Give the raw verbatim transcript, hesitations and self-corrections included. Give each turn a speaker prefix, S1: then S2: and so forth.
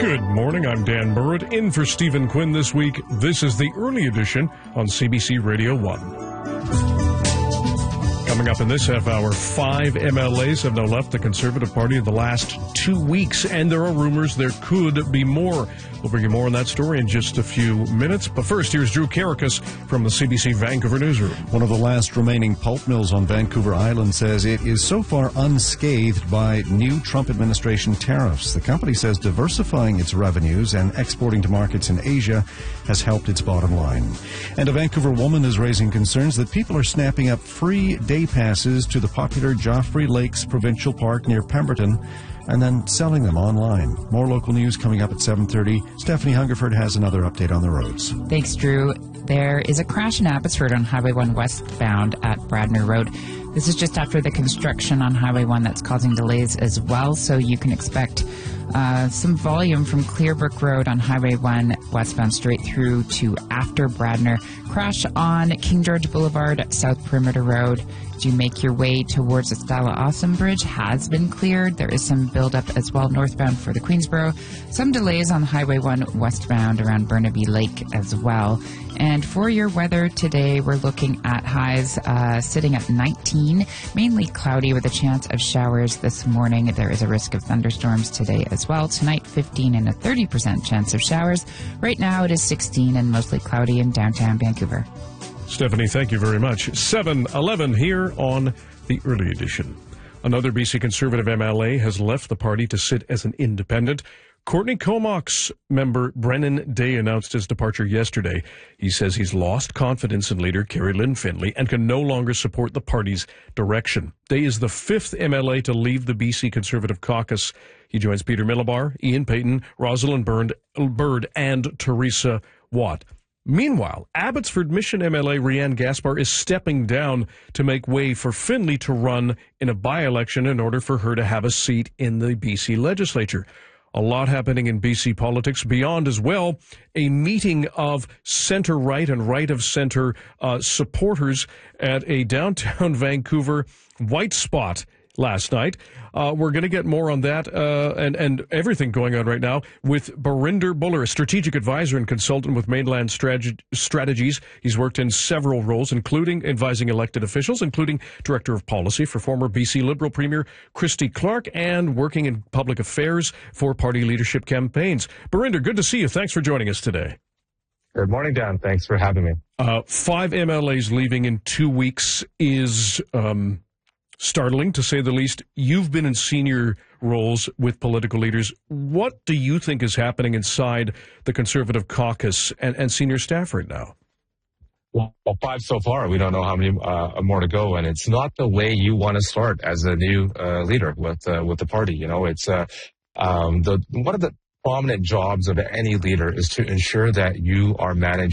S1: Good morning, I'm Dan Burrett, in for Stephen Quinn this week. This is the early edition on C B C Radio one. Coming up in this half hour, five M L As have now left the Conservative Party in the last two weeks, and there are rumors there could be more. We'll bring you more on that story in just a few minutes. But first, here's Drew Karakas from the C B C Vancouver newsroom.
S2: One of the last remaining pulp mills on Vancouver Island says it is so far unscathed by new Trump administration tariffs. The company says diversifying its revenues and exporting to markets in Asia has helped its bottom line. And a Vancouver woman is raising concerns that people are snapping up free day passes to the popular Joffrey Lakes Provincial Park near Pemberton and then selling them online. More local news coming up at seven thirty. Stephanie Hungerford has another update on the roads.
S3: Thanks, Drew. There is a crash in Abbotsford on Highway one westbound at Bradner Road. This is just after the construction on Highway one that's causing delays as well, so you can expect uh, some volume from Clearbrook Road on Highway one westbound straight through to after Bradner. Crash on King George Boulevard at South Perimeter Road. As you make your way towards the Stella Awesome Bridge has been cleared. There is some buildup as well northbound for the Queensboro. Some delays on Highway one westbound around Burnaby Lake as well. And for your weather today, we're looking at highs uh, sitting at nineteen, mainly cloudy with a chance of showers this morning. There is a risk of thunderstorms today as well. Tonight, fifteen and a thirty percent chance of showers. Right now, it is sixteen and mostly cloudy in downtown Vancouver.
S1: Stephanie, thank you very much. seven eleven here on the early edition. Another B C Conservative M L A has left the party to sit as an independent. Courtney Comox member Brennan Day announced his departure yesterday. He says he's lost confidence in leader Kerry Lynn Finley and can no longer support the party's direction. Day is the fifth M L A to leave the B C Conservative caucus. He joins Peter Millibar, Ian Payton, Rosalind Bird, and Teresa Watt. Meanwhile, Abbotsford Mission M L A Rianne Gaspar is stepping down to make way for Finley to run in a by-election in order for her to have a seat in the B C legislature. A lot happening in B C politics beyond as well. A meeting of center-right and right-of-center uh, supporters at a downtown Vancouver white spot last night. Uh, we're going to get more on that uh, and, and everything going on right now with Barinder Buller, a strategic advisor and consultant with Mainland Strateg- Strategies. He's worked in several roles, including advising elected officials, including Director of Policy for former B C Liberal Premier Christy Clark, and working in public affairs for party leadership campaigns. Barinder, good to see you. Thanks for joining us today.
S4: Good morning, Dan. Thanks for having me.
S1: Uh, five M L As leaving in two weeks is Um, startling, to say the least. You've been in senior roles with political leaders. What do you think is happening inside the Conservative caucus and, and senior staff right now?
S4: Well, five so far. We don't know how many uh, more to go, and it's not the way you want to start as a new uh, leader with uh, with the party. You know, it's uh, um, the one of the prominent jobs of any leader is to ensure that you are managing